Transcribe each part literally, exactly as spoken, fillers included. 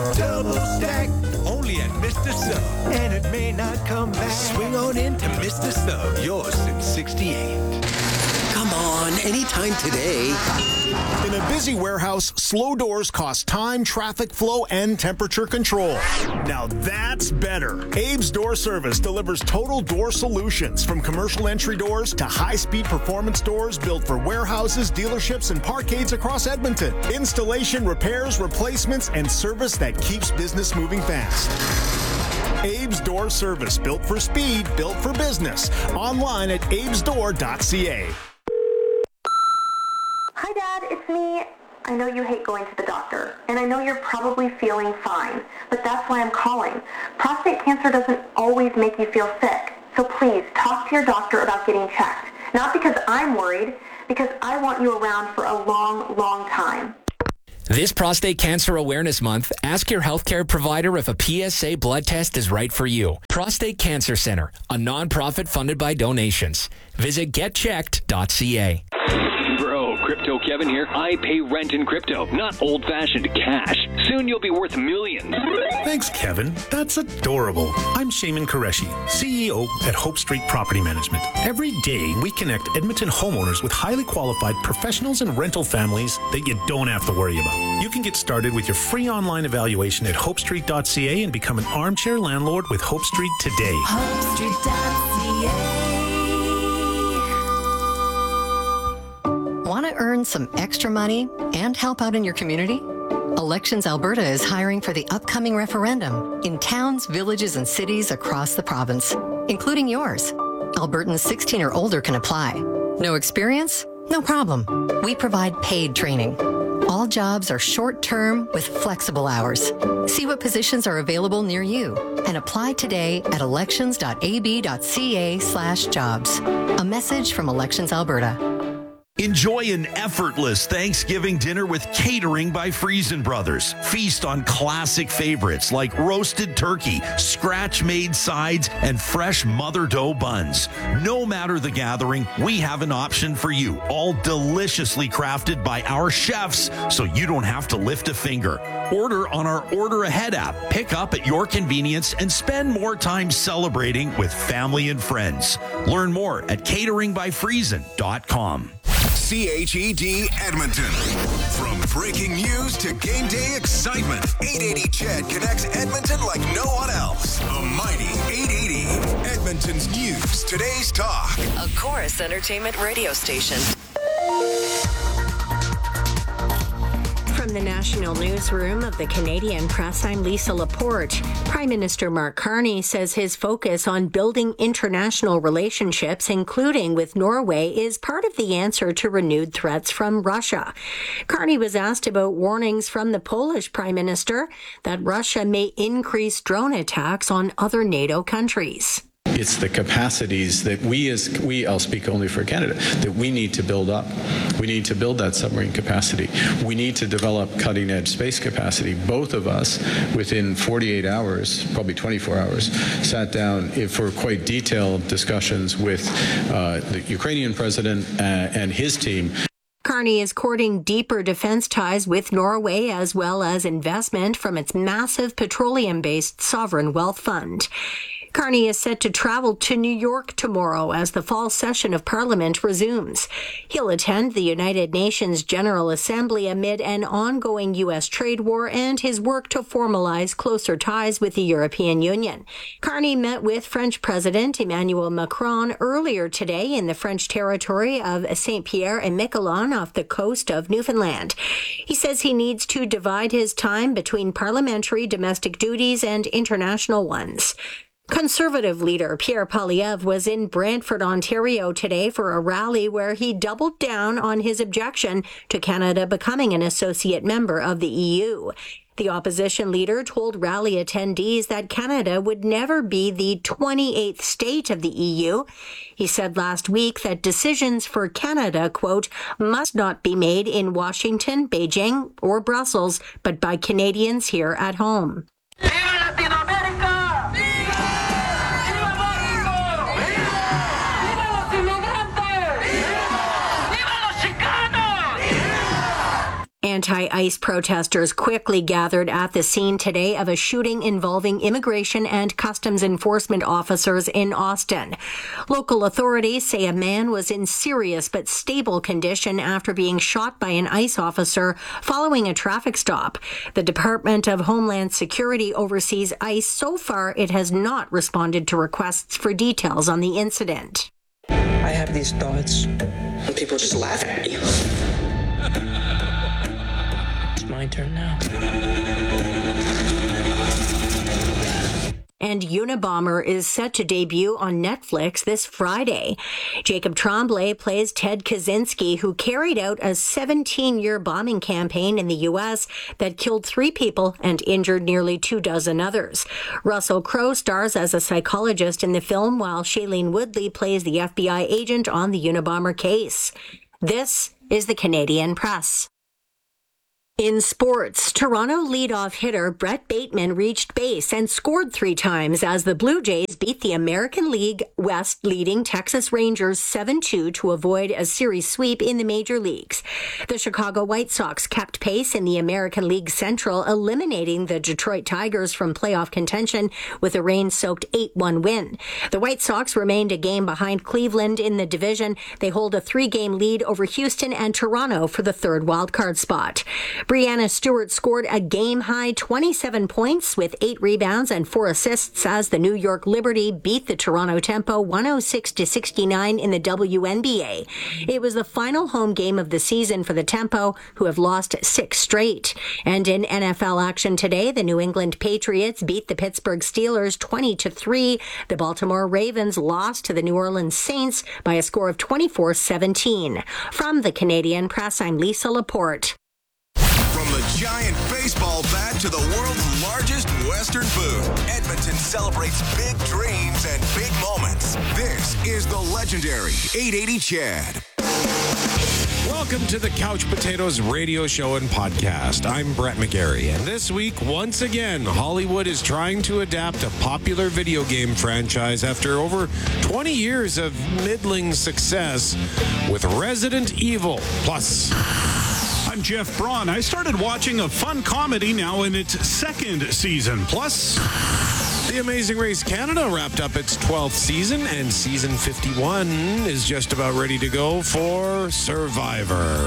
Double stack, only at Mister Sub. And it may not come back. Swing on into Mister Sub, yours since sixty-eight. Come on, anytime today. In a busy warehouse, slow doors cost time, traffic flow, and temperature control. Now that's better. Abe's Door Service delivers total door solutions, from commercial entry doors to high-speed performance doors built for warehouses, dealerships, and parkades across Edmonton. Installation, repairs, replacements, and service that keeps business moving fast. Abe's Door Service, built for speed, built for business. Online at abes door dot c a. Hi, Dad, it's me. I know you hate going to the doctor, and I know you're probably feeling fine, but that's why I'm calling. Prostate cancer doesn't always make you feel sick, so please talk to your doctor about getting checked. Not because I'm worried, because I want you around for a long, long time. This Prostate Cancer Awareness Month, ask your healthcare provider if a P S A blood test is right for you. Prostate Cancer Center, a nonprofit funded by donations. Visit get checked dot c a. Bro, Crypto Kevin here. I pay rent in crypto, not old-fashioned cash. Soon you'll be worth millions. Thanks, Kevin. That's adorable. I'm Shaman Qureshi, C E O at Hope Street Property Management. Every day, we connect Edmonton homeowners with highly qualified professionals and rental families that you don't have to worry about. You can get started with your free online evaluation at hope street dot c a and become an armchair landlord with Hope Street today. hope street dot c a. Want to earn some extra money and help out in your community? Elections Alberta is hiring for the upcoming referendum in towns, villages, and cities across the province, including yours. Albertans sixteen or older can apply. No experience? No problem. We provide paid training. All jobs are short-term with flexible hours. See what positions are available near you and apply today at elections dot a b dot c a slash jobs. A message from Elections Alberta. Enjoy an effortless Thanksgiving dinner with Catering by Friesen Brothers. Feast on classic favorites like roasted turkey, scratch-made sides, and fresh mother dough buns. No matter the gathering, we have an option for you, all deliciously crafted by our chefs, so you don't have to lift a finger. Order on our Order Ahead app, pick up at your convenience, and spend more time celebrating with family and friends. Learn more at catering by friesen dot com. C H E D Edmonton. From breaking news to game day excitement, eight eighty C H E D connects Edmonton like no one else. A mighty eight eighty. Edmonton's news, today's talk. A Chorus Entertainment radio station. From the National Newsroom of the Canadian Press, I'm Lisa Laporte. Prime Minister Mark Carney says his focus on building international relationships, including with Norway, is part of the answer to renewed threats from Russia. Carney was asked about warnings from the Polish Prime Minister that Russia may increase drone attacks on other NATO countries. It's the capacities that we as we, I'll speak only for Canada, that we need to build up. We need to build that submarine capacity. We need to develop cutting edge space capacity. Both of us, within forty-eight hours, probably twenty-four hours, sat down for quite detailed discussions with uh, the Ukrainian president uh, and his team. Carney is courting deeper defense ties with Norway, as well as investment from its massive petroleum-based sovereign wealth fund. Carney is set to travel to New York tomorrow as the fall session of Parliament resumes. He'll attend the United Nations General Assembly amid an ongoing U S trade war and his work to formalize closer ties with the European Union. Carney met with French President Emmanuel Macron earlier today in the French territory of Saint-Pierre and Miquelon off the coast of Newfoundland. He says he needs to divide his time between parliamentary domestic duties and international ones. Conservative leader Pierre Poilievre was in Brantford, Ontario today for a rally where he doubled down on his objection to Canada becoming an associate member of the E U. The opposition leader told rally attendees that Canada would never be the twenty-eighth state of the E U. He said last week that decisions for Canada, quote, must not be made in Washington, Beijing, or Brussels, but by Canadians here at home. Anti-ICE protesters quickly gathered at the scene today of a shooting involving immigration and customs enforcement officers in Austin. Local authorities say a man was in serious but stable condition after being shot by an ICE officer following a traffic stop. The Department of Homeland Security oversees ICE. So far, it has not responded to requests for details on the incident. I have these thoughts, and people just laugh at me. It's my turn now. And Unabomber is set to debut on Netflix this Friday. Jacob Tremblay plays Ted Kaczynski, who carried out a seventeen-year bombing campaign in the U S that killed three people and injured nearly two dozen others. Russell Crowe stars as a psychologist in the film, while Shailene Woodley plays the F B I agent on the Unabomber case. This is the Canadian Press. In sports, Toronto leadoff hitter Brett Bateman reached base and scored three times as the Blue Jays beat the American League West leading Texas Rangers seven two to avoid a series sweep in the major leagues. The Chicago White Sox kept pace in the American League Central, eliminating the Detroit Tigers from playoff contention with a rain-soaked eight one win. The White Sox remained a game behind Cleveland in the division. They hold a three-game lead over Houston and Toronto for the third wildcard spot. Brianna Stewart scored a game-high twenty-seven points with eight rebounds and four assists as the New York Liberty beat the Toronto Tempo one oh six to sixty-nine in the W N B A. It was the final home game of the season for the Tempo, who have lost six straight. And in N F L action today, the New England Patriots beat the Pittsburgh Steelers twenty to three. The Baltimore Ravens lost to the New Orleans Saints by a score of twenty-four seventeen. From the Canadian Press, I'm Lisa Laporte. From the giant baseball bat to the world's largest Western food, Edmonton celebrates big dreams and big moments. This is the legendary eight eighty Chad. Welcome to the Couch Potatoes radio show and podcast. I'm Brett McGarry, and this week, once again, Hollywood is trying to adapt a popular video game franchise after over twenty years of middling success with Resident Evil. Plus, I'm Jeff Braun. I started watching a fun comedy now in its second season. Plus, The Amazing Race Canada wrapped up its twelfth season, and season fifty-one is just about ready to go for Survivor.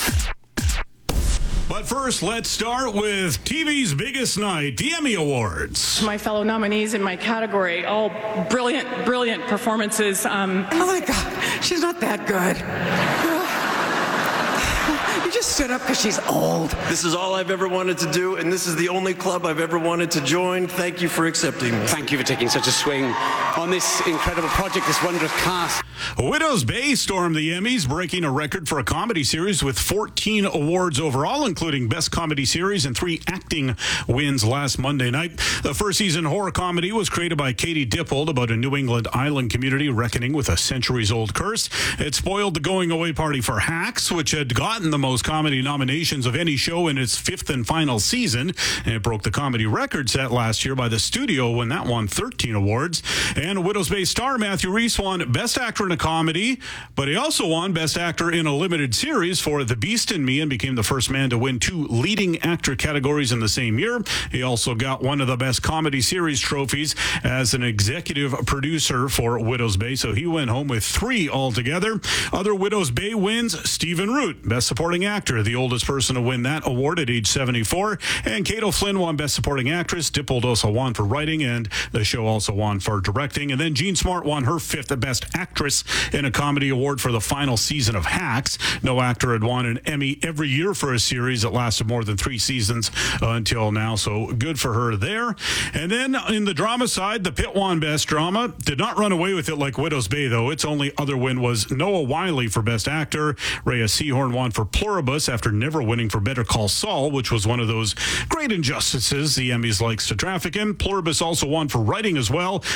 But first, let's start with T V's biggest night, the Emmy Awards. My fellow nominees in my category, all brilliant, brilliant performances. Um, oh my God, she's not that good. You just stood up because she's old. This is all I've ever wanted to do, and this is the only club I've ever wanted to join. Thank you for accepting me. Thank you for taking such a swing on this incredible project, this wondrous cast. Widow's Bay stormed the Emmys, breaking a record for a comedy series with fourteen awards overall, including Best Comedy Series and three acting wins last Monday night. The first season horror comedy was created by Katie Dippold about a New England island community reckoning with a centuries-old curse. It spoiled the going-away party for Hacks, which had gotten the most comedy nominations of any show in its fifth and final season. And it broke the comedy record set last year by the studio when that won thirteen awards. And Widow's Bay star Matthew Rhys won Best Actor in a Comedy, but he also won Best Actor in a Limited Series for The Beast in Me and became the first man to win two leading actor categories in the same year. He also got one of the Best Comedy Series trophies as an executive producer for Widow's Bay, so he went home with three altogether. Other Widow's Bay wins: Stephen Root, Best Supporting Actor, the oldest person to win that award at age seventy-four, and Kate O'Flynn won Best Supporting Actress. Dippold also won for writing, and the show also won for directing. And then Jean Smart won her fifth Best Actress in a Comedy award for the final season of Hacks. No actor had won an Emmy every year for a series that lasted more than three seasons uh, until now, so good for her there. And then in the drama side, The Pit won Best Drama. Did not run away with it like Widow's Bay, though. Its only other win was Noah Wyle for Best Actor. Rhea Seehorn won for Pluribus after never winning for Better Call Saul, which was one of those great injustices the Emmys likes to traffic in. Pluribus also won for writing as well, and to be honest,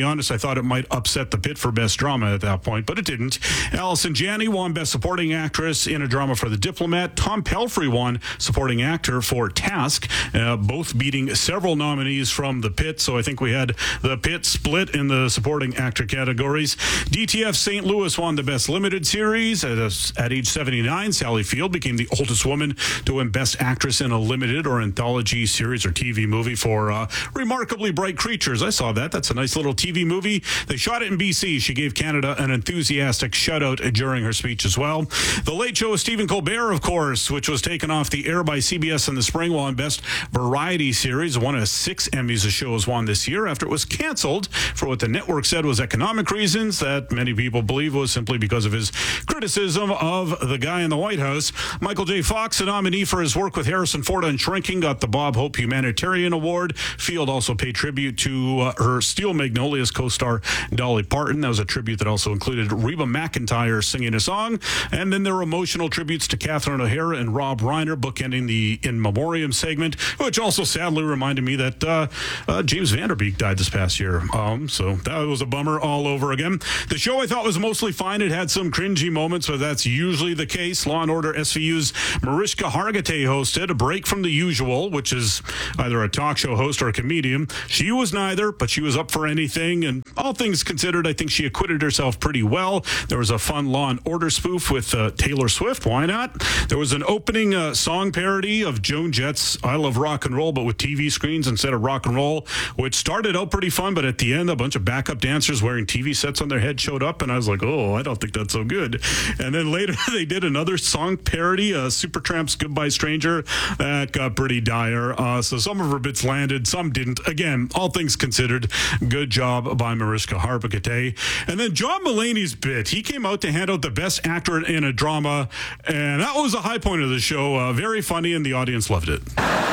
honest, I thought it might upset the pit for Best Drama at that point, but it didn't. Allison Janney won Best Supporting Actress in a Drama for The Diplomat. Tom Pelphrey won Supporting Actor for Task, uh, both beating several nominees from the pit. So I think we had the pit split in the Supporting Actor categories. D T F Saint Louis won the Best Limited Series. At, a, at age seventy-nine, Sally Field became the oldest woman to win Best Actress in a limited or anthology series or T V movie for uh, Remarkably Bright Creatures. I saw that. That's a nice little T V movie. They shot it in B C. She gave Canada an enthusiastic shout-out during her speech as well. The Late Show with Stephen Colbert, of course, which was taken off the air by C B S in the spring, won Best Variety Series. One of six Emmys the show has won this year after it was canceled for what the network said was economic reasons that many people believe was simply because of his criticism of the guy in the White House. Michael J. Fox, a nominee for his work with Harrison Ford on Shrinking, got the Bob Hope Humanitarian Award. Field also paid tribute to uh, her Steel Magnolias co-star Dolly Parton. That was a tribute that also included Reba McEntire singing a song. And then there were emotional tributes to Catherine O'Hara and Rob Reiner, bookending the In Memoriam segment, which also sadly reminded me that uh, uh, James Van Der Beek died this past year. Um, so that was a bummer all over again. The show I thought was mostly fine. It had some cringy moments, but that's usually the case. Law and Order S V U's Mariska Hargitay hosted A Break from the Usual, which is either a talk show host or a comedian. She was neither, but she was up for anything, and all things considered, I think she acquitted herself pretty well. There was a fun Law and Order spoof with uh, Taylor Swift. Why not? There was an opening uh, song parody of Joan Jett's I Love Rock and Roll, but with T V screens instead of rock and roll, which started out pretty fun, but at the end, a bunch of backup dancers wearing T V sets on their head showed up, and I was like, oh, I don't think that's so good. And then later, they did another song parody, uh, Supertramp's Goodbye Stranger. That got pretty dire. Uh, so some of her bits landed, some didn't. Again, all things considered, good job by Mariska Hargitay. And then John Mulaney's bit, he came out to hand out the Best Actor in a Drama, and that was a high point of the show. Uh, very funny, and the audience loved it.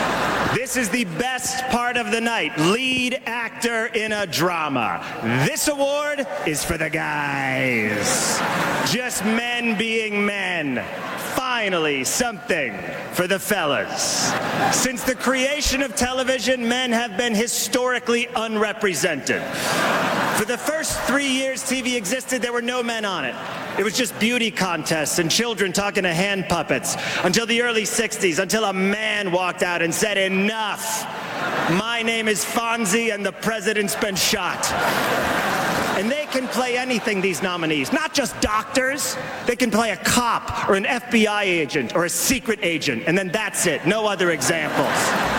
This is the best part of the night. Lead actor in a drama. This award is for the guys. Just men being men. Finally, something for the fellas. Since the creation of television, men have been historically unrepresented. For the first three years T V existed, there were no men on it. It was just beauty contests and children talking to hand puppets until the early sixties, until a man walked out and said, enough. My name is Fonzie and the president's been shot. And they can play anything, these nominees. Not just doctors. They can play a cop or an F B I agent or a secret agent. And then that's it. No other examples.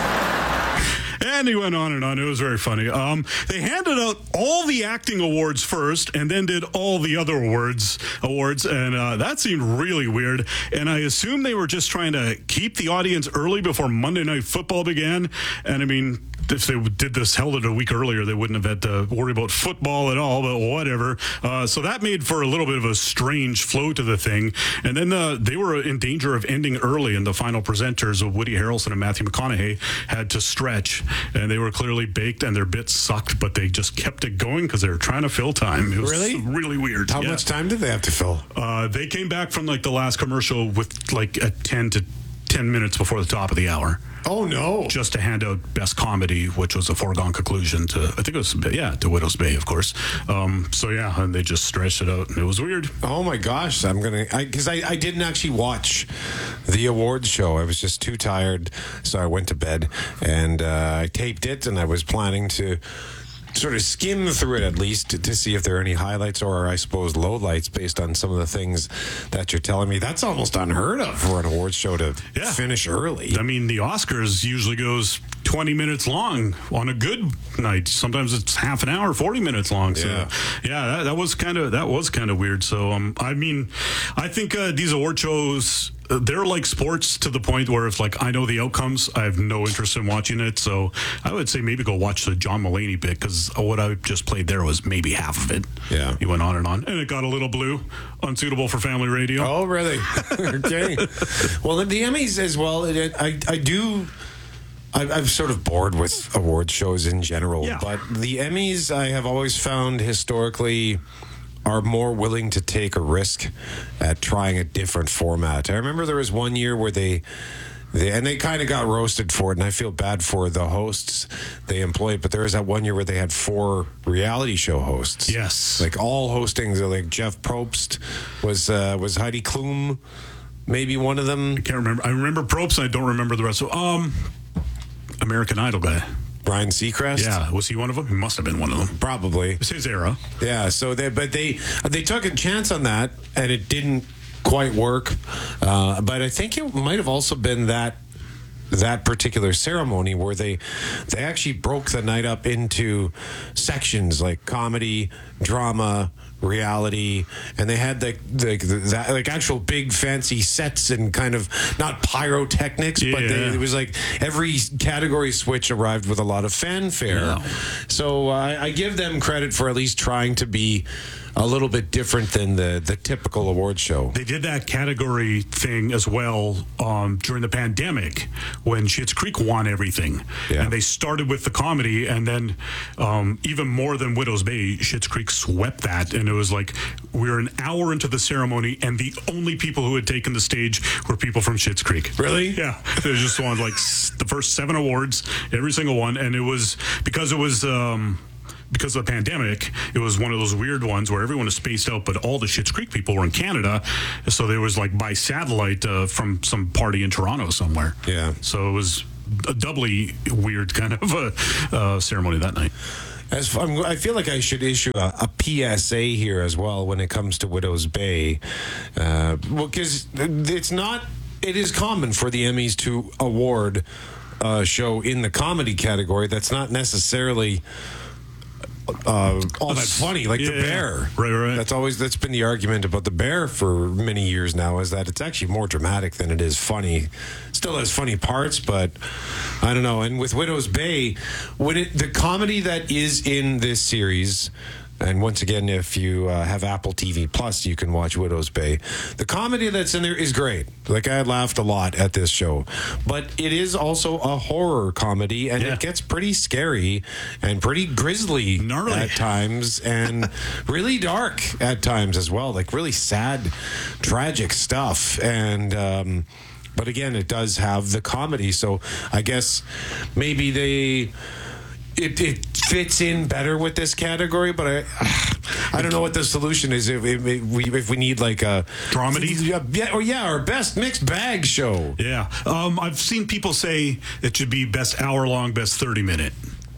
And he went on and on. It was very funny. Um, they handed out all the acting awards first and then did all the other awards, awards, and uh, that seemed really weird. And I assume they were just trying to keep the audience early before Monday Night Football began. And I mean, if they did this, held it a week earlier, they wouldn't have had to worry about football at all, but whatever. Uh, so that made for a little bit of a strange flow to the thing. And then uh, they were in danger of ending early, and the final presenters of Woody Harrelson and Matthew McConaughey had to stretch. And they were clearly baked, and their bits sucked, but they just kept it going because they were trying to fill time. It was really? really weird. How yeah. much time did they have to fill? Uh, they came back from like the last commercial with like a ten to ten minutes before the top of the hour. Oh, no. Just to hand out Best Comedy, which was a foregone conclusion to, I think it was, yeah, to Widow's Bay, of course. Um, so, yeah, and they just stretched it out, and it was weird. Oh, my gosh. I'm going to, because I, I, I didn't actually watch the awards show. I was just too tired, so I went to bed, and uh, I taped it, and I was planning to sort of skim through it at least to, to see if there are any highlights or, I suppose, lowlights based on some of the things that you're telling me. That's almost unheard of for an awards show to yeah. finish early. I mean, the Oscars usually goes twenty minutes long on a good night. Sometimes it's half an hour, forty minutes long. So, yeah, yeah that, that was kind of that was kind of weird. So, um, I mean, I think uh, these award shows, they're like sports to the point where if like I know the outcomes, I have no interest in watching it. So I would say maybe go watch the John Mulaney bit, because what I just played there was maybe half of it. Yeah. He went on and on, and it got a little blue, unsuitable for family radio. Oh, really? Okay. Well, the Emmys as well, it, I, I do... I'm sort of bored with award shows in general, yeah. but the Emmys I have always found historically are more willing to take a risk at trying a different format. I remember there was one year where they They, and they kind of got roasted for it, and I feel bad for the hosts they employed. But there was that one year where they had four reality show hosts. Yes. Like all hosting, like Jeff Probst, was uh, was Heidi Klum, maybe one of them. I can't remember. I remember Probst, and I don't remember the rest. So, um, American Idol guy. Ryan Seacrest? Yeah, was he one of them? He must have been one of them. Probably. It's his era. Yeah, so they, but they they took a chance on that, and it didn't quite work. Uh, but I think it might have also been that that particular ceremony where they they actually broke the night up into sections like comedy, drama, reality, and they had like the, the, the like actual big fancy sets and kind of not pyrotechnics, yeah. but they, it was like every category switch arrived with a lot of fanfare. Yeah. So uh, I give them credit for at least trying to be a little bit different than the, the typical award show. They did that category thing as well um, during the pandemic when Schitt's Creek won everything. Yeah. And they started with the comedy, and then um, even more than Widow's Bay, Schitt's Creek swept that. And it was like we were an hour into the ceremony, and the only people who had taken the stage were people from Schitt's Creek. Really? Yeah. They just won like the first seven awards, every single one. And it was because it was... Um, Because of the pandemic, it was one of those weird ones where everyone is spaced out, but all the Schitt's Creek people were in Canada. So there was like by satellite uh, from some party in Toronto somewhere. Yeah. So it was a doubly weird kind of a uh, ceremony that night. As I'm, I feel like I should issue a, a P S A here as well when it comes to Widow's Bay. Uh, well, because it's not, it is common for the Emmys to award a show in the comedy category that's not necessarily... Uh, all that funny, like yeah, The Bear. Right, right. That's always that's been the argument about The Bear for many years now, is that it's actually more dramatic than it is funny. Still has funny parts, but I don't know. And with Widow's Bay, when it the comedy that is in this series. And once again, if you uh, have Apple T V Plus, you can watch Widow's Bay. The comedy that's in there is great. Like, I laughed a lot at this show. But it is also a horror comedy, and yeah. it gets pretty scary and pretty grisly Gnarly. at times, and really dark at times as well. Like, really sad, tragic stuff. And... Um, but again, it does have the comedy, so I guess maybe they... It, it fits in better with this category, but I I don't know what the solution is if, if, if we if we need like a dramedy, yeah, or yeah, or best mixed bag show. Yeah, um, I've seen people say it should be best hour long, best thirty minute.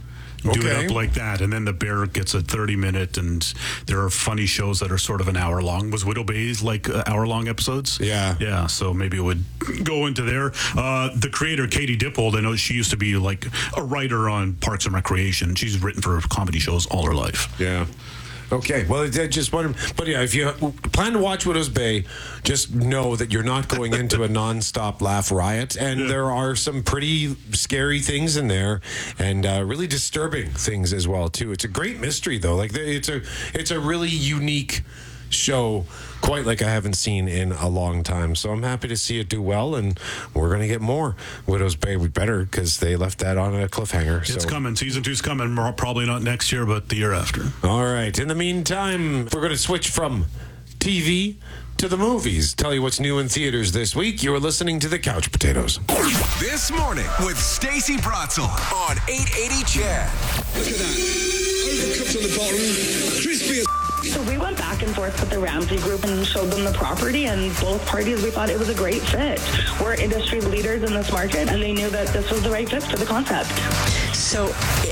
Do okay. it up like that, and then The Bear gets a thirty minute, and there are funny shows that are sort of an hour long. Was Widow Bay's like uh, hour long episodes? Yeah, yeah. So maybe it would go into there. Uh, the creator Katie Dippold, I know she used to be like a writer on Parks and Recreation. She's written for comedy shows all her life. Yeah. Okay, well, I just wondered, but yeah, if you plan to watch Widow's Bay, just know that you're not going into a nonstop laugh riot, and yeah. there are some pretty scary things in there, and uh, really disturbing things as well too. It's a great mystery, though. Like it's a, it's a really unique show, quite like I haven't seen in a long time. So I'm happy to see it do well, and we're going to get more Widow's Bay. We better, because they left that on a cliffhanger. It's so. coming. Season two's coming. Probably not next year, but the year after. All right. In the meantime, we're going to switch from T V to the movies. Tell you what's new in theaters this week. You are listening to The Couch Potatoes. This morning with Stacey Bratzel on eight eighty Chad. Look at that. Overcooked on the bottom. Crispy as... So we went back and forth with the Ramsey Group and showed them the property, and both parties, we thought it was a great fit. We're industry leaders in this market, and they knew that this was the right fit for the concept. So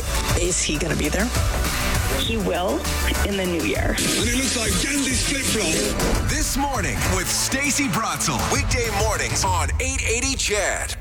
is he going to be there? He will in the new year. And it looks like Gandhi's flip-flop. This morning with Stacey Bratzel. Weekday mornings on eight eighty Chad.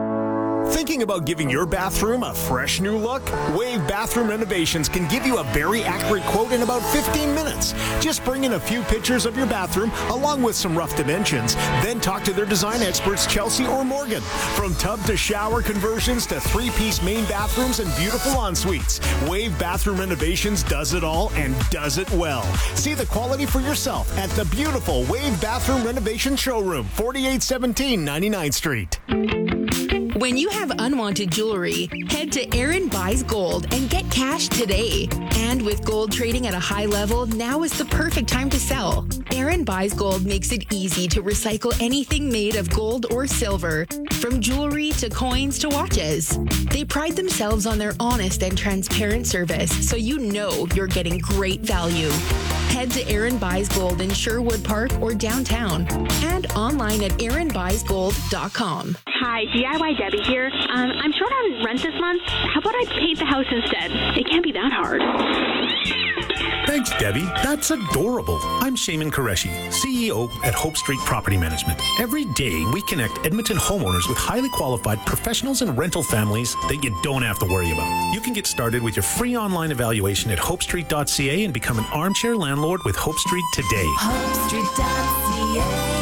Thinking about giving your bathroom a fresh new look? Wave Bathroom Renovations can give you a very accurate quote in about fifteen minutes. Just bring in a few pictures of your bathroom along with some rough dimensions, then talk to their design experts, Chelsea or Morgan. From tub to shower conversions to three-piece main bathrooms and beautiful ensuites, Wave Bathroom Renovations does it all and does it well. See the quality for yourself at the beautiful Wave Bathroom Renovation Showroom, forty-eight seventeen ninety-ninth Street. When you have unwanted jewelry, head to Aaron Buys Gold and get cash today. And with gold trading at a high level, now is the perfect time to sell. Aaron Buys Gold makes it easy to recycle anything made of gold or silver, from jewelry to coins to watches. They pride themselves on their honest and transparent service, so you know you're getting great value. Head to Aaron Buys Gold in Sherwood Park or downtown, and online at aaron buys gold dot com. Hi, D I Y Debbie here. Um, I'm short on rent this month. How about I paint the house instead? It can't be that hard. Thanks, Debbie. That's adorable. I'm Shaman Qureshi, C E O at Hope Street Property Management. Every day, we connect Edmonton homeowners with highly qualified professionals and rental families that you don't have to worry about. You can get started with your free online evaluation at hope street dot c a and become an armchair landlord with Hope Street today. hope street dot c a.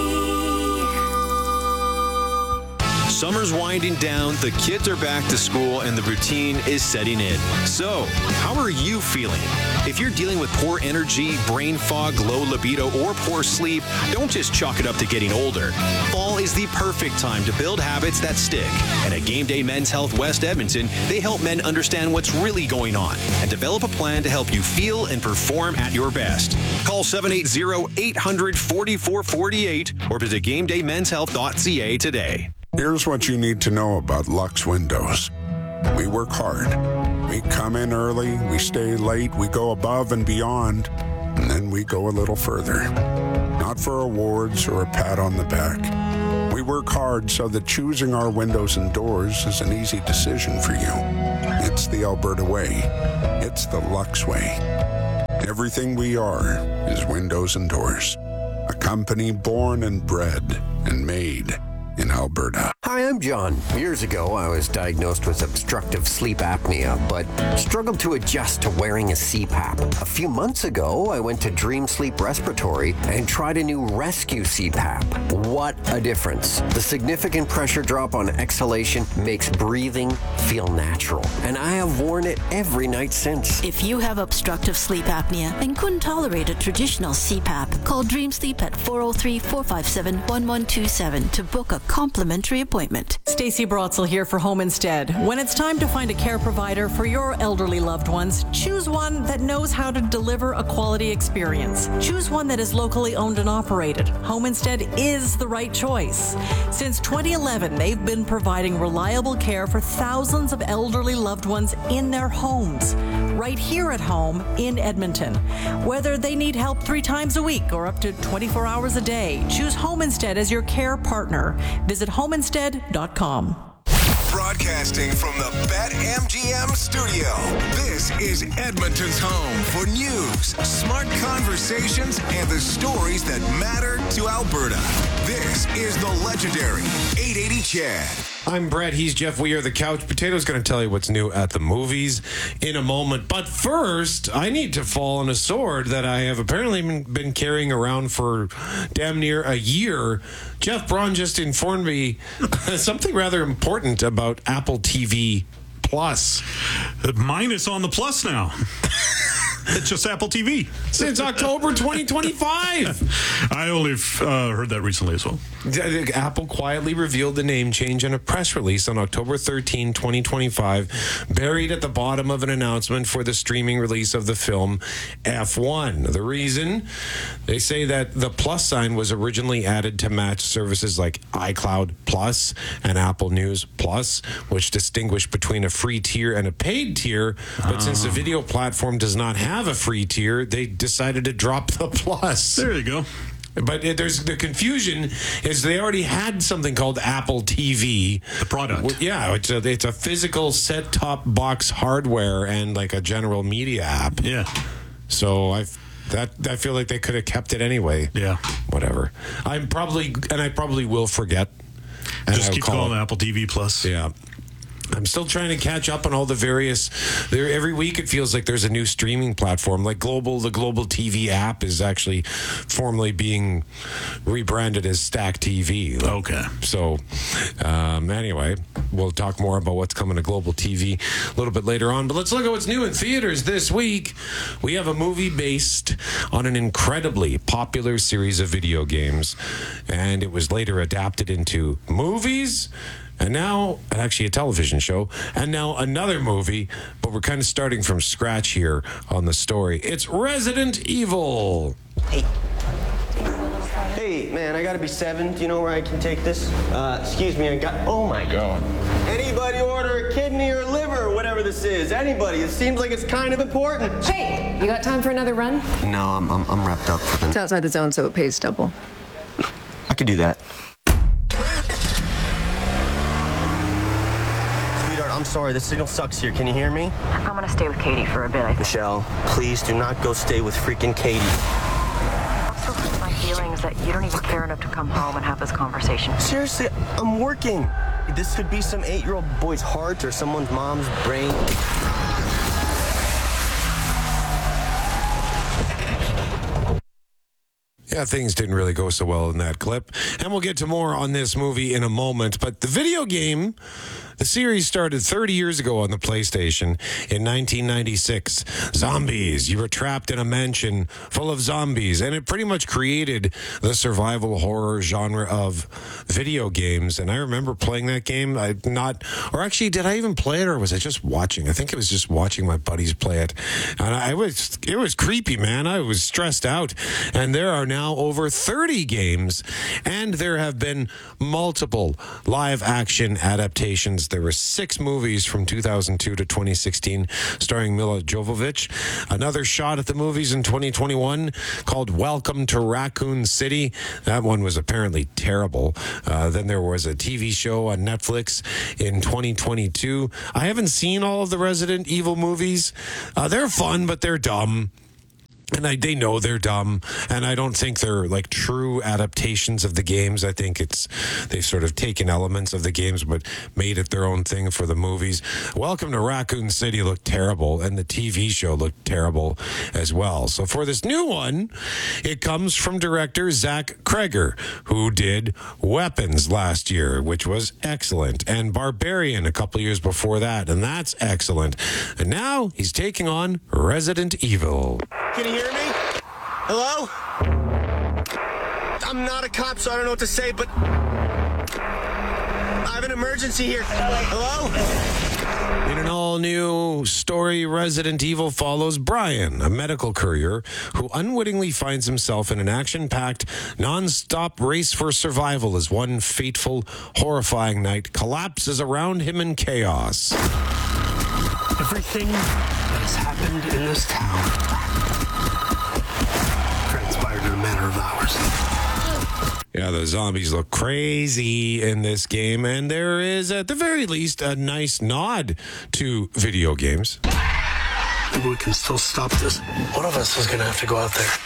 Summer's winding down, the kids are back to school, and the routine is setting in. So, how are you feeling? If you're dealing with poor energy, brain fog, low libido, or poor sleep, don't just chalk it up to getting older. Fall is the perfect time to build habits that stick. And at Game Day Men's Health West Edmonton, they help men understand what's really going on and develop a plan to help you feel and perform at your best. Call seven eight zero, eight hundred, forty-four forty-eight or visit game day men's health dot c a today. Here's what you need to know about Lux Windows. We work hard. We come in early, we stay late, we go above and beyond, and then we go a little further. Not for awards or a pat on the back. We work hard so that choosing our windows and doors is an easy decision for you. It's the Alberta way. It's the Lux way. Everything we are is windows and doors. A company born and bred and made in Alberta. Hi, I'm John. Years ago, I was diagnosed with obstructive sleep apnea, but struggled to adjust to wearing a C PAP. A few months ago, I went to Dream Sleep Respiratory and tried a new Rescue C PAP. What a difference. The significant pressure drop on exhalation makes breathing feel natural, and I have worn it every night since. If you have obstructive sleep apnea and couldn't tolerate a traditional C PAP, call Dream Sleep at four oh three, four five seven, one one two seven to book a complimentary appointment. Stacey Brotzel here for Home Instead. When it's time to find a care provider for your elderly loved ones, choose one that knows how to deliver a quality experience. Choose one that is locally owned and operated. Home Instead is the right choice. Since twenty eleven, they've been providing reliable care for thousands of elderly loved ones in their homes, right here at home in Edmonton. Whether they need help three times a week or up to twenty-four hours a day, choose Home Instead as your care partner. Visit home instead dot com. Broadcasting from the BetMGM studio, this is Edmonton's home for news, smart conversations, and the stories that matter to Alberta. This is the legendary eight eighty Chad. I'm Brett. He's Jeff. We are the Couch Potatoes. Going to tell you what's new at the movies in a moment. But first, I need to fall on a sword that I have apparently been, been carrying around for damn near a year. Jeff Braun just informed me something rather important about Apple T V Plus. Mine is on the Plus now. It's just Apple T V. Since October twenty twenty-five. I only uh, heard that recently as well. Apple quietly revealed the name change in a press release on October thirteenth, twenty twenty-five, buried at the bottom of an announcement for the streaming release of the film F one. The reason? They say that the plus sign was originally added to match services like iCloud Plus and Apple News Plus, which distinguish between a free tier and a paid tier. But oh. since the video platform does not have have a free tier, they decided to drop the plus. There you go. But it, there's the confusion is they already had something called Apple T V. The product. Yeah, it's a, it's a physical set-top box hardware and like a general media app. Yeah. So I that I feel like they could have kept it anyway. Yeah. Whatever. I'm probably and I probably will forget. Just keep calling it Apple T V Plus. Yeah. I'm still trying to catch up on all the various. There every week it feels like there's a new streaming platform. Like Global, the Global T V app is actually formally being rebranded as Stack T V. Okay. So um, anyway, we'll talk more about what's coming to Global T V a little bit later on. But let's look at what's new in theaters this week. We have a movie based on an incredibly popular series of video games, and it was later adapted into movies. And now, actually a television show, and now another movie, but we're kind of starting from scratch here on the story. It's Resident Evil. Hey. Hey, man, I gotta be seven. Do you know where I can take this? Uh, excuse me, I got... Oh, my God. Anybody order a kidney or liver or whatever this is? Anybody. It seems like it's kind of important. Hey, you got time for another run? No, I'm, I'm, I'm wrapped up for the... It's outside the zone, so it pays double. I could do that. Sweetheart, I'm sorry. The signal sucks here. Can you hear me? I'm gonna stay with Katie for a bit, I think. Michelle, please do not go stay with freaking Katie. Also hurts my feelings that you don't even care enough to come home and have this conversation. Seriously, I'm working. This could be some eight-year-old boy's heart or someone's mom's brain. Yeah, things didn't really go so well in that clip. And we'll get to more on this movie in a moment. But the video game, the series started thirty years ago on the PlayStation in nineteen ninety-six. Zombies. You were trapped in a mansion full of zombies. And it pretty much created the survival horror genre of video games. And I remember playing that game. I not, or actually, did I even play it, or was I just watching? I think it was just watching my buddies play it. And I was, it was creepy, man. I was stressed out. And there are now over thirty games, and there have been multiple live action adaptations. There were six movies from two thousand two to twenty sixteen starring Mila Jovovich. Another shot at the movies in twenty twenty-one called Welcome to Raccoon City. That one was apparently terrible. Uh, then there was a T V show on Netflix in twenty twenty-two. I haven't seen all of the Resident Evil movies. Uh, they're fun, but they're dumb. And I, they know they're dumb, and I don't think they're like true adaptations of the games. I think it's they've sort of taken elements of the games but made it their own thing for the movies. Welcome to Raccoon City looked terrible, and the T V show looked terrible as well. So for this new one, it comes from director Zach Kreger, who did Weapons last year, which was excellent, and Barbarian a couple years before that, and that's excellent. And now he's taking on Resident Evil. Can you hear me? Hello? I'm not a cop, so I don't know what to say, but I have an emergency here. Hello? In an all-new story, Resident Evil follows Brian, a medical courier who unwittingly finds himself in an action-packed, non-stop race for survival as one fateful, horrifying night collapses around him in chaos. Everything that has happened in this town transpired in a matter of hours. Yeah, the zombies look crazy in this game, and there is, at the very least, a nice nod to video games. Maybe we can still stop this. One of us is going to have to go out there.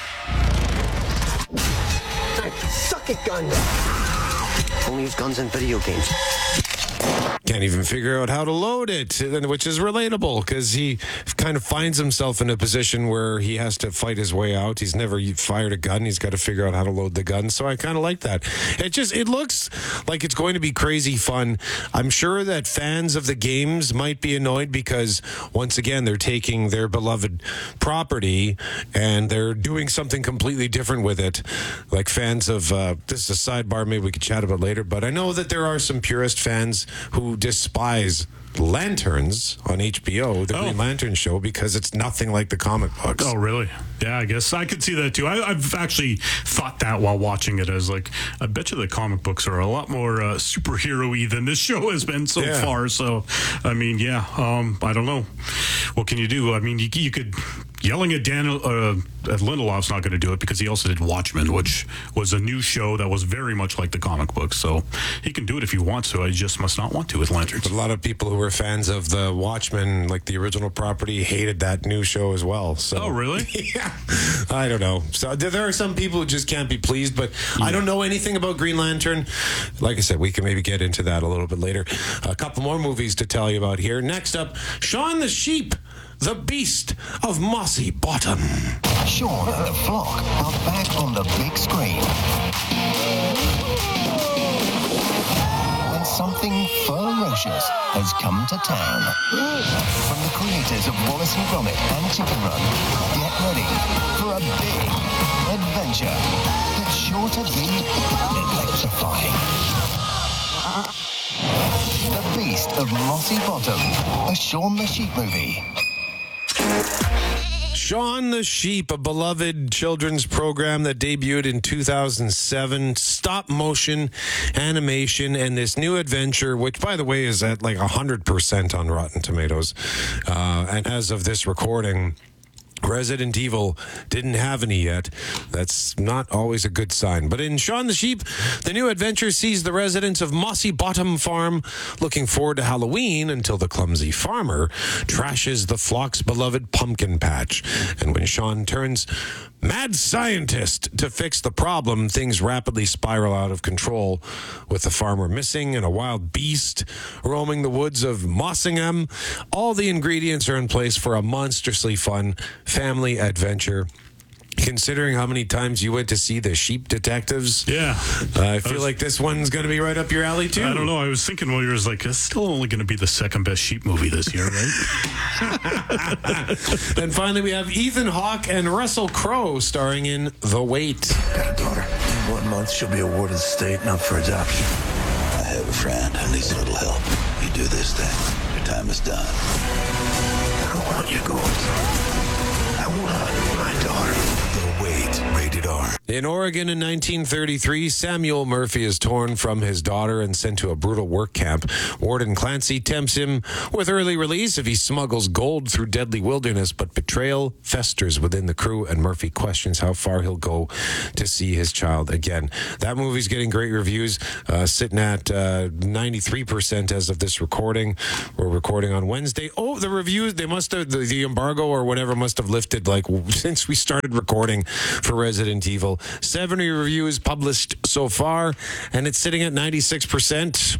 Suck it, gun! Only use guns in video games. Can't even figure out how to load it, which is relatable because he kind of finds himself in a position where he has to fight his way out. He's never fired a gun. He's got to figure out how to load the gun. So I kind of like that. It just, it looks like it's going to be crazy fun. I'm sure that fans of the games might be annoyed because once again, they're taking their beloved property and they're doing something completely different with it. Like fans of, uh, this is a sidebar, maybe we could chat about later, but I know that there are some purist fans who despise Lanterns on H B O, the oh. Green Lantern show, because it's nothing like the comic books. Oh, really? Yeah, I guess I could see that too. I, I've actually thought that while watching it, as like, I bet you the comic books are a lot more uh, superhero-y than this show has been so yeah. far. So, I mean, yeah, um, I don't know. What can you do? I mean, you, you could... Yelling at Daniel uh, at Lindelof's not going to do it because he also did Watchmen, which was a new show that was very much like the comic books. So he can do it if he wants to. I just must not want to with Lanterns. But a lot of people who were fans of the Watchmen, like the original property, hated that new show as well. So oh, really? Yeah. I don't know. So there are some people who just can't be pleased, but yeah. I don't know anything about Green Lantern. Like I said, we can maybe get into that a little bit later. A couple more movies to tell you about here. Next up, Shaun the Sheep. The Beast of Mossy Bottom. Shaun and the flock are back on the big screen. And something ferocious has come to town. From the creators of Wallace and Gromit and Chicken Run, get ready for a big adventure that's sure to be electrifying. The Beast of Mossy Bottom, a Shaun the Sheep movie. Shaun the Sheep, a beloved children's program that debuted in two thousand seven, stop motion animation, and this new adventure, which, by the way, is at like one hundred percent on Rotten Tomatoes. Uh, and as of this recording, Resident Evil didn't have any yet. That's not always a good sign. But in Shaun the Sheep, the new adventure sees the residents of Mossy Bottom Farm looking forward to Halloween until the clumsy farmer trashes the flock's beloved pumpkin patch. And when Shaun turns mad scientist to fix the problem, things rapidly spiral out of control, with the farmer missing and a wild beast roaming the woods of Mossingham. All the ingredients are in place for a monstrously fun family adventure. Considering how many times you went to see the Sheep Detectives, yeah, uh, I feel I was, like this one's going to be right up your alley too. I don't know. I was thinking while you were like, it's still only going to be the second best sheep movie this year, right? And finally, we have Ethan Hawke and Russell Crowe starring in The Wait. Got a daughter. In one month, she'll be awarded the state and up for adoption. I have a friend who needs a little help. You do this thing, your time is done. I don't want your goals. I want my daughter. The Wait, rated R. In Oregon in nineteen thirty-three, Samuel Murphy is torn from his daughter and sent to a brutal work camp. Warden Clancy tempts him with early release if he smuggles gold through deadly wilderness, but betrayal festers within the crew, and Murphy questions how far he'll go to see his child again. That movie's getting great reviews, uh, sitting at uh, ninety-three percent as of this recording. We're recording on Wednesday. Oh, the reviews, they must have, the, the embargo or whatever must have lifted like since we started recording for Resident Evil. seventy reviews published so far, and it's sitting at ninety-six percent.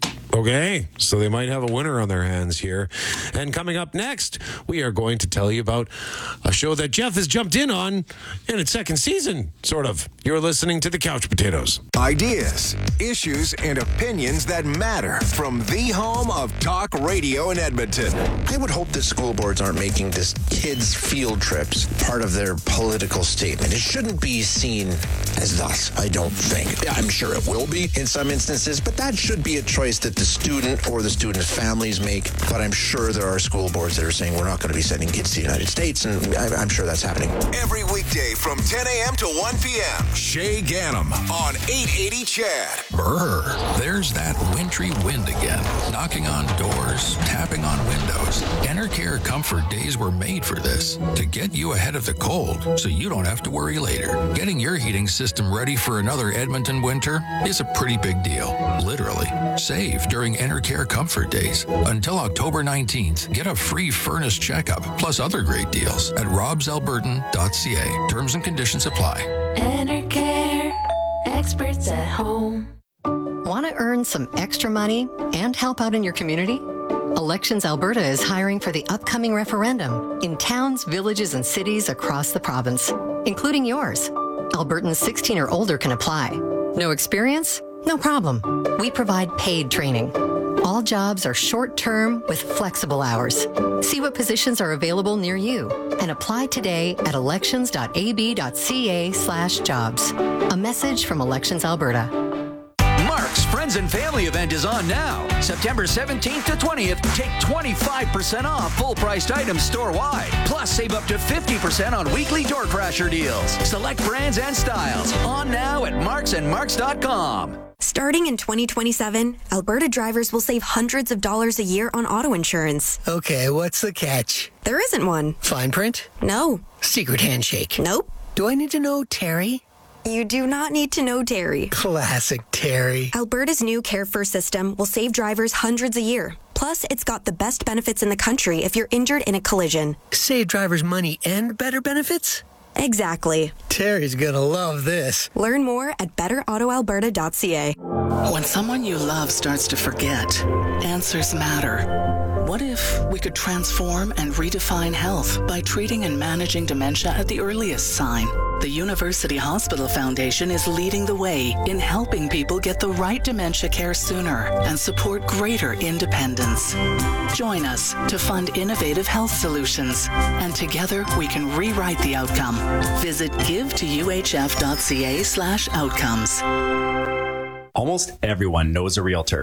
Okay, so they might have a winner on their hands here. And coming up next, we are going to tell you about a show that Jeff has jumped in on in its second season, sort of. You're listening to The Couch Potatoes. Ideas, issues, and opinions that matter from the home of talk radio in Edmonton. I would hope that school boards aren't making this kids' field trips part of their political statement. It shouldn't be seen as thus, I don't think. I'm sure it will be in some instances, but that should be a choice that the student or the student's families make. But I'm sure there are school boards that are saying we're not going to be sending kids to the United States, and I'm sure that's happening. Every weekday from ten a.m. to one p.m. Shay Gannam on eight eighty C H A D. Brr, there's that wintry wind again, knocking on doors, tapping on windows. Enercare Comfort Days were made for this, to get you ahead of the cold so you don't have to worry later. Getting your heating system ready for another Edmonton winter is a pretty big deal, literally. Save during Enercare Comfort Days. Until October nineteenth, get a free furnace checkup, plus other great deals at robs albertan dot c a. Terms and conditions apply. Enercare, experts at home. Want to earn some extra money and help out in your community? Elections Alberta is hiring for the upcoming referendum in towns, villages, and cities across the province, including yours. Albertans sixteen or older can apply. No experience? No problem. We provide paid training. All jobs are short-term with flexible hours. See what positions are available near you and apply today at elections dot a b dot c a slash jobs. A message from Elections Alberta. Mark's Friends and Family event is on now. September seventeenth to twentieth, take twenty-five percent off full-priced items store-wide. Plus, save up to fifty percent on weekly door crasher deals. Select brands and styles. On now at marks and marks dot com. Starting in twenty twenty-seven, Alberta drivers will save hundreds of dollars a year on auto insurance. Okay, what's the catch? There isn't one. Fine print? No. Secret handshake? Nope. Do I need to know Terry? You do not need to know Terry. Classic Terry. Alberta's new Care First system will save drivers hundreds a year. Plus, it's got the best benefits in the country if you're injured in a collision. Save drivers money and better benefits? Exactly. Terry's gonna love this. Learn more at better auto alberta dot c a. When someone you love starts to forget, answers matter. What if we could transform and redefine health by treating and managing dementia at the earliest sign? The University Hospital Foundation is leading the way in helping people get the right dementia care sooner and support greater independence. Join us to fund innovative health solutions, and together we can rewrite the outcome. Visit give to u h f dot c a slash outcomes. Almost everyone knows a realtor.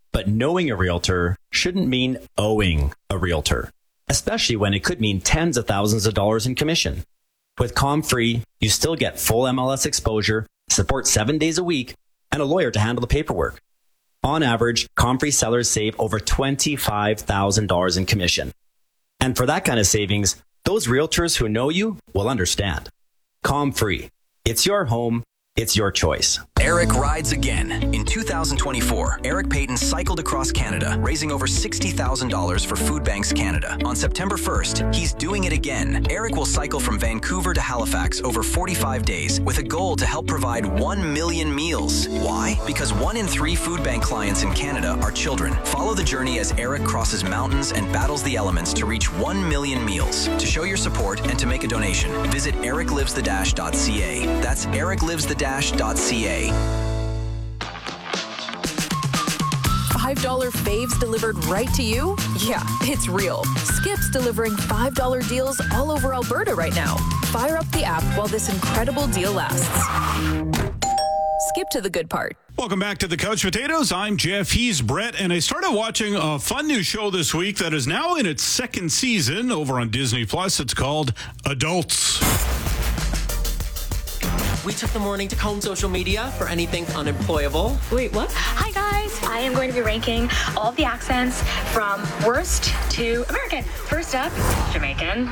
But knowing a realtor shouldn't mean owing a realtor, especially when it could mean tens of thousands of dollars in commission. With ComFree, you still get full M L S exposure, support seven days a week, and a lawyer to handle the paperwork. On average, ComFree sellers save over twenty-five thousand dollars in commission. And for that kind of savings, those realtors who know you will understand. ComFree. It's your home. It's your choice. Eric rides again. In two thousand twenty-four, Eric Payton cycled across Canada, raising over sixty thousand dollars for Food Banks Canada. On September first, he's doing it again. Eric will cycle from Vancouver to Halifax over forty-five days with a goal to help provide one million meals. Why? Because one in three Food Bank clients in Canada are children. Follow the journey as Eric crosses mountains and battles the elements to reach one million meals. To show your support and to make a donation, visit eric lives the dash dot c a. That's eric lives the dash dot c a. five dollar faves delivered right to you? Yeah, it's real. Skip's delivering five dollar deals all over Alberta right now. Fire up the app while this incredible deal lasts. Skip to the good part. Welcome back to the Couch Potatoes. I'm Jeff. He's Brett. And I started watching a fun new show this week that is now in its second season over on Disney Plus. It's called Adults. We took the morning to comb social media for anything unemployable. Wait, what? Hi, guys. I am going to be ranking all of the accents from worst to American. First up, Jamaican.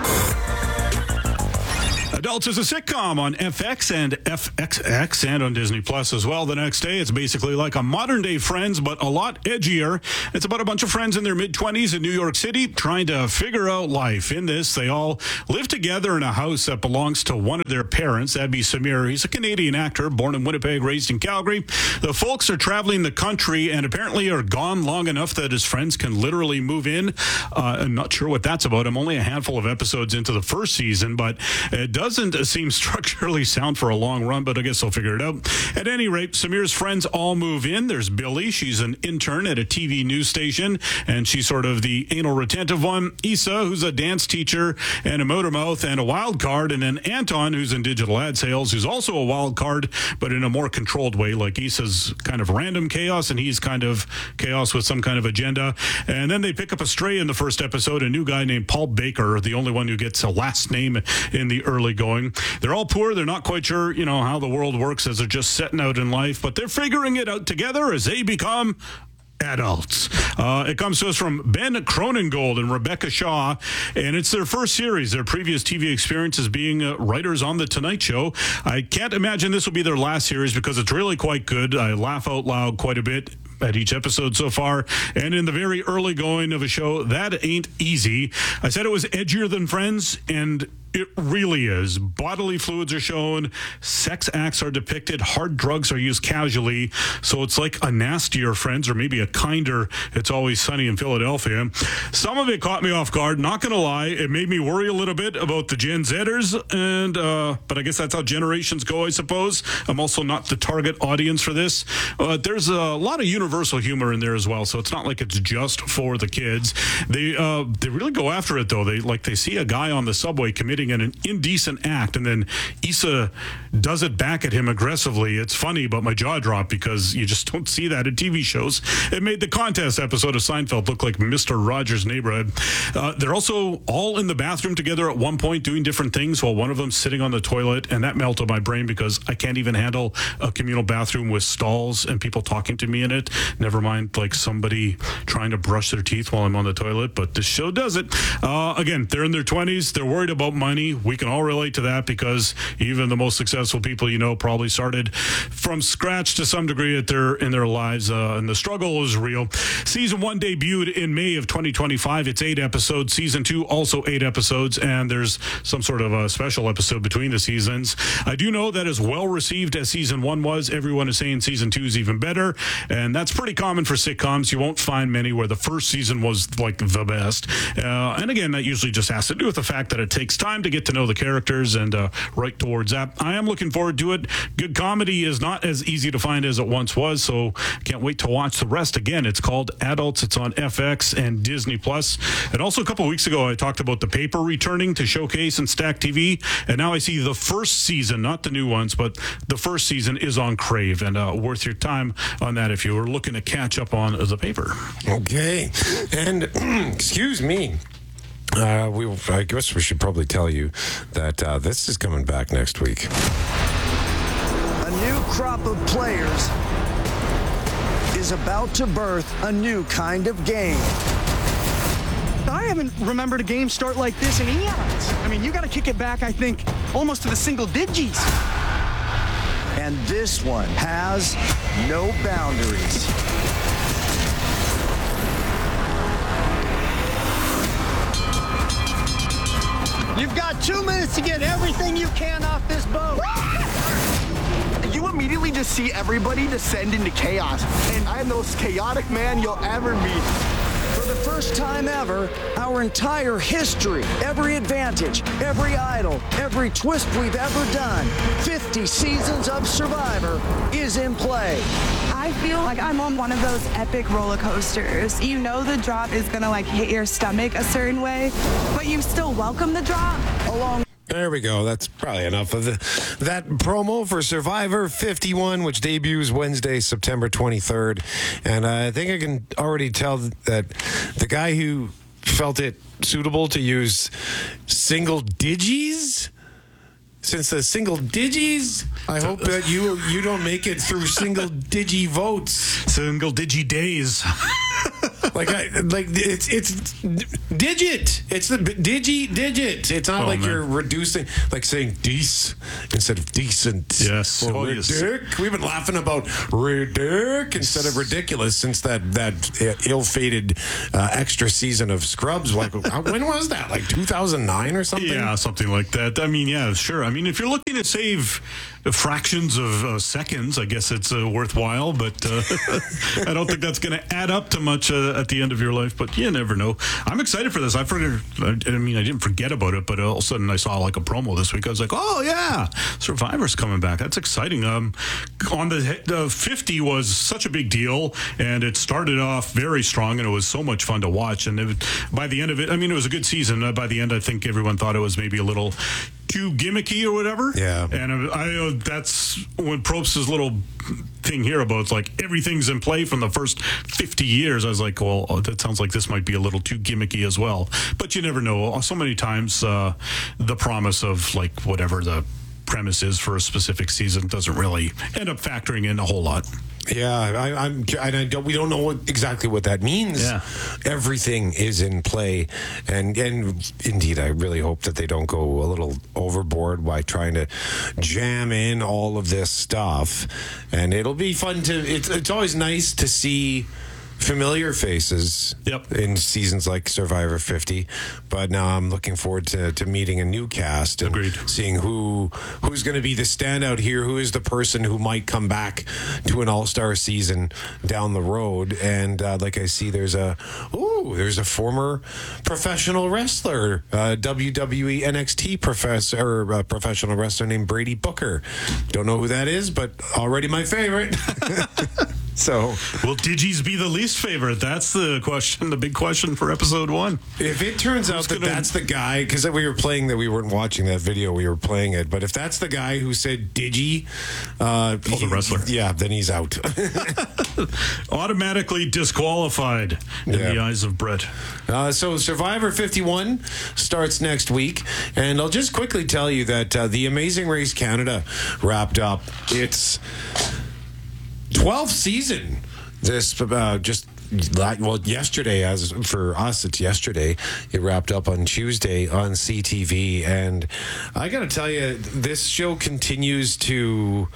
Adults is a sitcom on F X and F X X and on Disney Plus as well. The next day, it's basically like a modern day Friends, but a lot edgier. It's about a bunch of friends in their mid-twenties in New York City trying to figure out life. In this, they all live together in a house that belongs to one of their parents. That'd be Samir. He's a Canadian actor, born in Winnipeg, raised in Calgary. The folks are traveling the country and apparently are gone long enough that his friends can literally move in. Uh, I'm not sure what that's about. I'm only a handful of episodes into the first season, but it does doesn't seem structurally sound for a long run, but I guess I'll figure it out. At any rate, Samir's friends all move in. There's Billy. She's an intern at a T V news station, and she's sort of the anal retentive one. Issa, who's a dance teacher and a motor mouth and a wild card. And then Anton, who's in digital ad sales, who's also a wild card, but in a more controlled way. Like Issa's kind of random chaos, and he's kind of chaos with some kind of agenda. And then they pick up a stray in the first episode, a new guy named Paul Baker, the only one who gets a last name in the early going. They're all poor. They're not quite sure, you know, how the world works as they're just setting out in life, but they're figuring it out together as they become adults. Uh, it comes to us from Ben Cronengold and Rebecca Shaw, and it's their first series. Their previous T V experience is being uh, writers on The Tonight Show. I can't imagine this will be their last series because it's really quite good. I laugh out loud quite a bit at each episode so far, and in the very early going of a show that ain't easy. I said it was edgier than Friends, and it really is. Bodily fluids are shown, sex acts are depicted, hard drugs are used casually, so it's like a nastier Friends, or maybe a kinder It's Always Sunny in Philadelphia. Some of it caught me off guard, not gonna lie. It made me worry a little bit about the Gen Zers, and uh, but I guess that's how generations go, I suppose. I'm also not the target audience for this. Uh, there's a lot of universal humor in there as well, so it's not like it's just for the kids. They uh, they really go after it, though. They like they see a guy on the subway committing an indecent act, and then Issa does it back at him aggressively. It's funny, but my jaw dropped because you just don't see that in T V shows. It made the contest episode of Seinfeld look like Mister Rogers' Neighborhood. Uh, they're also all in the bathroom together at one point doing different things while one of them's sitting on the toilet, and that melted my brain because I can't even handle a communal bathroom with stalls and people talking to me in it. Never mind like somebody trying to brush their teeth while I'm on the toilet, but this show does it. Uh, again, they're in their twenties. They're worried about money. We can all relate to that because even the most successful people you know probably started from scratch to some degree at their in their lives, uh, and the struggle is real. Season one debuted in May of twenty twenty-five. It's eight episodes. Season two also eight episodes, and there's some sort of a special episode between the seasons. I do know that as well received as season one was, everyone is saying season two is even better, and that's pretty common for sitcoms. You won't find many where the first season was like the best. Uh, and again, that usually just has to do with the fact that it takes time time to get to know the characters and uh, right towards that. I am looking forward to it. Good comedy is not as easy to find as it once was, so can't wait to watch the rest. Again, it's called Adults. It's on F X and Disney Plus. And also a couple of weeks ago, I talked about The Paper returning to Showcase and Stack T V, and now I see the first season, not the new ones, but the first season is on Crave, and uh, worth your time on that if you were looking to catch up on The Paper. Okay. And excuse me. Uh, we, I guess we should probably tell you that uh, this is coming back next week. A new crop of players is about to birth a new kind of game. I haven't remembered a game start like this in eons. I mean, you got to kick it back, I think, almost to the single digits. And this one has no boundaries. You've got two minutes to get everything you can off this boat. You immediately just see everybody descend into chaos, and I am the most chaotic man you'll ever meet. For the first time ever, our entire history, every advantage, every idol, every twist we've ever done, fifty seasons of Survivor is in play. I feel like I'm on one of those epic roller coasters. You know the drop is gonna like hit your stomach a certain way, but you still welcome the drop. Along There we go. That's probably enough of the, that promo for Survivor fifty-one, which debuts Wednesday, September twenty-third. And I think I can already tell that the guy who felt it suitable to use single digis, since the single digis, I hope that you you don't make it through single digi votes. Single digi days. Like I like it's it's digit. It's the digi digit. It's not Oh, like man. you're reducing, like saying dece instead of decent. Yes. Or Oh, yes. ridic. We've been laughing about ridic instead of ridiculous since that that uh, ill-fated uh, extra season of Scrubs. Like when was that? Like two thousand nine or something? Yeah, something like that. I mean, yeah, sure. I mean, if you're looking to save fractions of uh, seconds, I guess it's uh, worthwhile, but uh, I don't think that's going to add up to much uh, at the end of your life, but you never know. I'm excited for this. I forget, I mean, I didn't forget about it, but all of a sudden I saw like a promo this week. I was like, oh yeah, Survivor's coming back. That's exciting. Um, on the uh, fifty was such a big deal, and it started off very strong, and it was so much fun to watch. And it, by the end of it, I mean, it was a good season. Uh, by the end, I think everyone thought it was maybe a little too gimmicky or whatever. Yeah. And I, I uh, that's when Probst's little thing here about it's like everything's in play from the first fifty years. I was like, well, oh, that sounds like this might be a little too gimmicky as well. But you never know. So many times uh, the promise of like whatever the premise is for a specific season doesn't really end up factoring in a whole lot. Yeah, I, I'm. And I don't. We don't know what, exactly what that means. Yeah. Everything is in play, and and indeed, I really hope that they don't go a little overboard by trying to jam in all of this stuff. And it'll be fun to. It's it's always nice to see familiar faces yep. in seasons like Survivor fifty, but now I'm looking forward to, to meeting a new cast and Agreed. seeing who who's going to be the standout here, who is the person who might come back to an all-star season down the road. And uh, like I see there's a ooh there's a former professional wrestler, uh, W W E N X T professor or uh, professional wrestler named Brady Booker. Don't know who that is, but already my favorite. So, will Digis be the least favorite? That's the question, the big question for episode one. If it turns out that gonna... that's the guy, because we were playing that, we weren't watching that video, we were playing it. But if that's the guy who said Digi, uh, oh, the wrestler, yeah, then he's out. Automatically disqualified in yeah. the eyes of Brett. Uh, so Survivor fifty-one starts next week, and I'll just quickly tell you that uh, the Amazing Race Canada wrapped up its twelfth season this uh, just well yesterday. As for us, it's yesterday. It wrapped up on Tuesday on C T V, and I gotta tell you, this show continues to,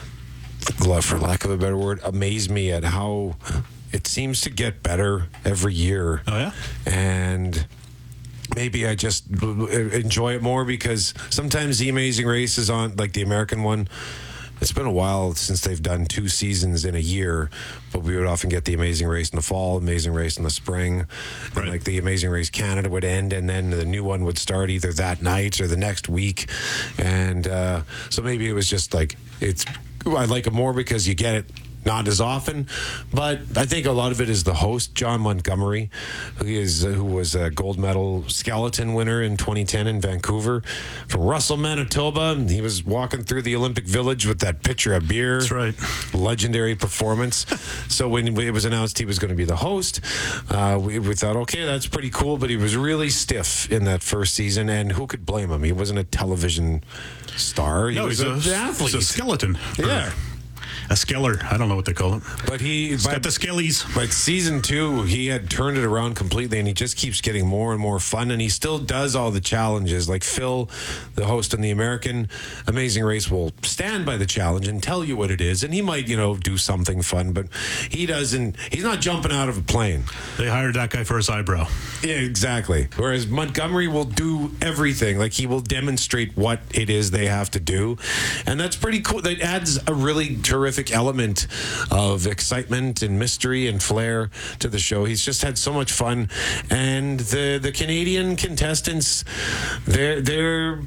for lack of a better word, amaze me at how it seems to get better every year. Oh yeah. And maybe I just enjoy it more because sometimes the Amazing Race is on, like the American one, it's been a while since they've done two seasons in a year, but we would often get the Amazing Race in the fall, Amazing Race in the spring, right. and like the Amazing Race Canada would end, and then the new one would start either that night or the next week, and uh, so maybe it was just like it's. I like it more because you get it not as often, but I think a lot of it is the host, John Montgomery, who is uh, who was a gold medal skeleton winner in twenty ten in Vancouver from Russell, Manitoba. He was walking through the Olympic Village with that pitcher of beer. That's right. Legendary performance. So when it was announced he was going to be the host, uh, we, we thought, okay, that's pretty cool, but he was really stiff in that first season, and who could blame him? He wasn't a television star. He no, was he's an a, athlete. He's a skeleton. Yeah. A skeller. I don't know what they call him. But he He's got the skellies. But season two, he had turned it around completely, and he just keeps getting more and more fun, and he still does all the challenges. Like Phil, the host on the American Amazing Race, will stand by the challenge and tell you what it is, and he might, you know, do something fun, but he doesn't, he's not jumping out of a plane. They hired that guy for his eyebrow. Yeah, exactly. Whereas Montgomery will do everything. Like, he will demonstrate what it is they have to do, and that's pretty cool. That adds a really terrific element of excitement and mystery and flair to the show. He's just had so much fun, and the the Canadian contestants, they're they're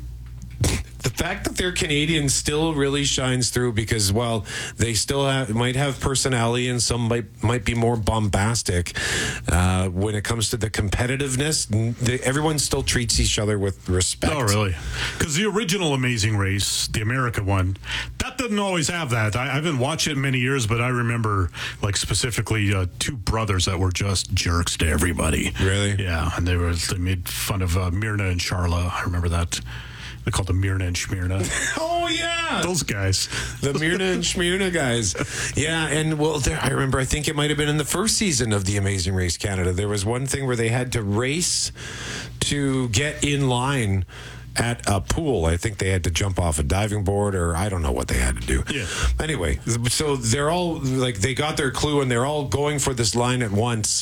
the fact that they're Canadian still really shines through, because while they still have, might have personality and some might might be more bombastic, uh, when it comes to the competitiveness, the, everyone still treats each other with respect. Oh, really? Because the original Amazing Race, the America one, that didn't always have that. I, I haven't watched it in many years, but I remember, like, specifically uh, two brothers that were just jerks to everybody. Really? Yeah, and they were they made fun of uh, Myrna and Charla. I remember that. They called them Myrna and Schmyrna. Oh, yeah. Those guys. The Myrna and Schmyrna guys. Yeah, and, well, there, I remember, I think it might have been in the first season of The Amazing Race Canada. There was one thing where they had to race to get in line at a pool. I think they had to jump off a diving board, or I don't know what they had to do. Yeah. Anyway, so they're all, like, they got their clue, and they're all going for this line at once.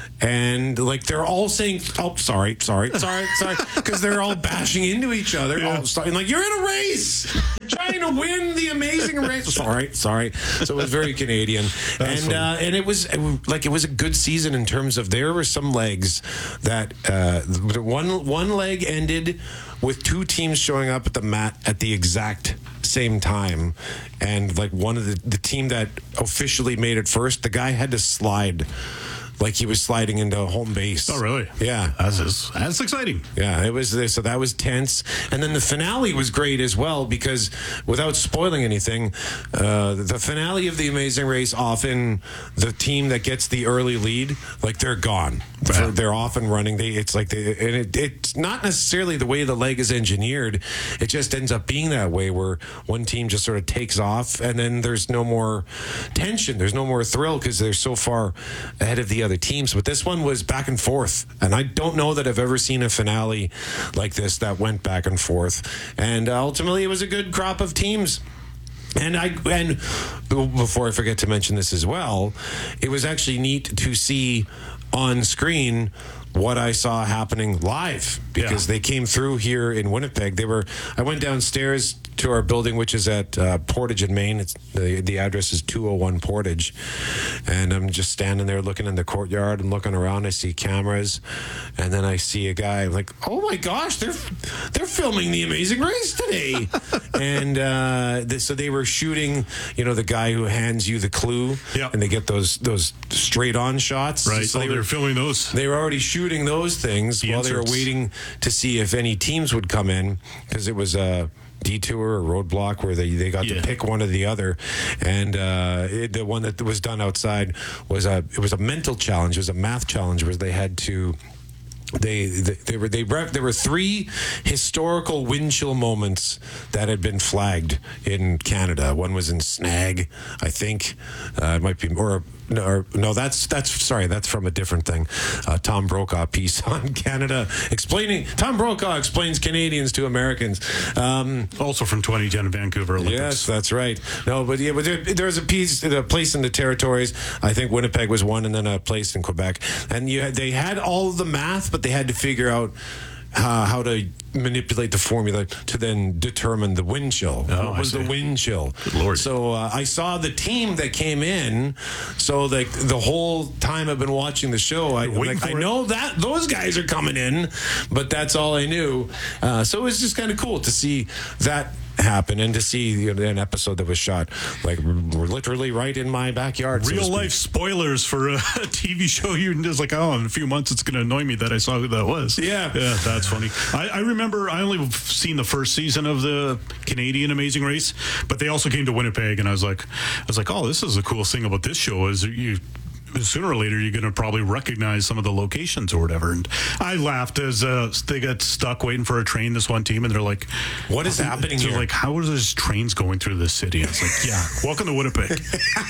And, like, they're all saying, oh, sorry, sorry, sorry, sorry, because they're all bashing into each other. Yeah. Oh, sorry. Like, you're in a race. You're trying to win the Amazing Race. Sorry, sorry. So it was very Canadian. That's and uh, and it was, like, it was a good season in terms of, there were some legs that, uh, one one leg ended with two teams showing up at the mat at the exact same time. And, like, one of the, the team that officially made it first, the guy had to slide. Like he was sliding into home base. Oh, really? Yeah. That's, that's exciting. Yeah, it was. So that was tense. And then the finale was great as well, because without spoiling anything, uh, the finale of The Amazing Race, often the team that gets the early lead, like, they're gone. Wow. They're off and running. They, it's like, they, and it, it's not necessarily the way the leg is engineered. It just ends up being that way, where one team just sort of takes off, and then there's no more tension. There's no more thrill, because they're so far ahead of the other teams. But this one was back and forth, and I don't know that I've ever seen a finale like this that went back and forth, and ultimately it was a good crop of teams. And I and before I forget to mention this as well, it was actually neat to see on screen what I saw happening live, because yeah. they came through here in Winnipeg. They were I went downstairs to our building, which is at uh, Portage in Maine. It's the the address is two oh one Portage, and I'm just standing there looking in the courtyard and looking around. I see cameras, and then I see a guy. I'm like, oh my gosh, they're they're filming The Amazing Race today. And uh, th- so they were shooting, you know, the guy who hands you the clue, yep. and they get those those straight on shots. Right. So oh, they, they were were filming those. They were already shooting those things the while inserts. They were waiting to see if any teams would come in, because it was a detour or roadblock where they, they got yeah. to pick one or the other. And uh, it, the one that was done outside was a it was a mental challenge. It was a math challenge where they had to. They, they they were they there were three historical wind chill moments that had been flagged in Canada. One was in Snag, I think. Uh, it might be or. No, or, no, that's that's sorry. That's from a different thing. Uh, Tom Brokaw piece on Canada explaining. Tom Brokaw explains Canadians to Americans. Um, also from twenty ten Vancouver Olympics. Yes, that's right. No, but yeah, but there, there was a piece, a place in the territories. I think Winnipeg was one, and then a place in Quebec. And you had, they had all of the math, but they had to figure out uh, how to manipulate the formula to then determine the wind chill. Oh, what was I see. the wind chill? Good Lord. So uh, I saw the team that came in. So like the whole time I've been watching the show, I, like, I know that those guys are coming in, but that's all I knew. Uh, so it was just kind of cool to see that happen and to see, you know, an episode that was shot like we're literally right in my backyard. Real life spoilers for a T V show. You just like, oh, in a few months it's going to annoy me that I saw who that was. Yeah, yeah, that's funny. I, I remember I only seen the first season of the Canadian Amazing Race, but they also came to Winnipeg, and I was like, I was like, oh, this is the coolest thing about this show is you. Sooner or later, you're going to probably recognize some of the locations or whatever. And I laughed as uh, they got stuck waiting for a train, this one team, and they're like, what is happening they're here? like, how are those trains going through this city? And it's like, yeah, welcome to Winnipeg.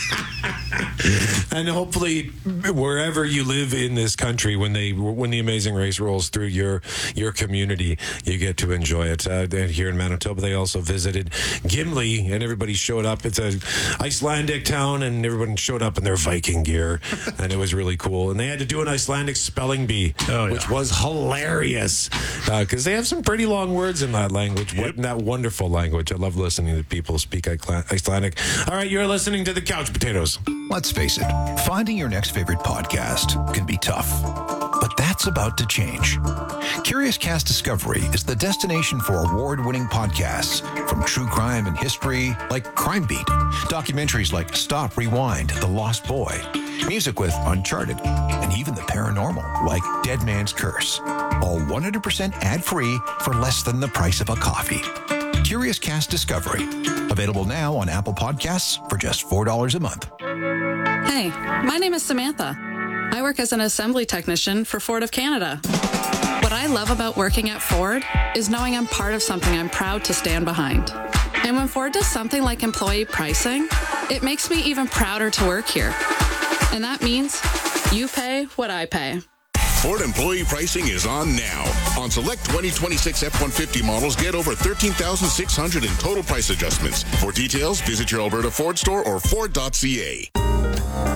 And hopefully, wherever you live in this country, when they when the Amazing Race rolls through your your community, you get to enjoy it. Uh, and here in Manitoba, they also visited Gimli, and everybody showed up. It's a Icelandic town, and everyone showed up in their Viking gear. And it was really cool. And they had to do an Icelandic spelling bee, oh, yeah. which was hilarious because uh, they have some pretty long words in that language. Yep. What, in that wonderful language. I love listening to people speak Icelandic. All right, you're listening to the Couch Potatoes. Let's face it, finding your next favorite podcast can be tough. But that's about to change. Curious Cast Discovery is the destination for award-winning podcasts from true crime and history like Crime Beat, documentaries like Stop, Rewind, The Lost Boy, music with Uncharted, and even the paranormal like Dead Man's Curse. All one hundred percent ad-free for less than the price of a coffee. Curious Cast Discovery. Available now on Apple Podcasts for just four dollars a month. Hey, my name is Samantha. I work as an assembly technician for Ford of Canada. What I love about working at Ford is knowing I'm part of something I'm proud to stand behind. And when Ford does something like employee pricing, it makes me even prouder to work here. And that means you pay what I pay. Ford employee pricing is on now. On select twenty twenty-six F one fifty models, get over thirteen thousand six hundred dollars in total price adjustments. For details, visit your Alberta Ford store or Ford dot C A.